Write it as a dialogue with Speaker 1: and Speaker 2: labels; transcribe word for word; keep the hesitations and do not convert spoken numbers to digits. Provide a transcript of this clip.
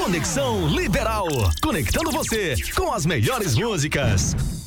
Speaker 1: Conexão Liberal. Conectando você com as melhores músicas.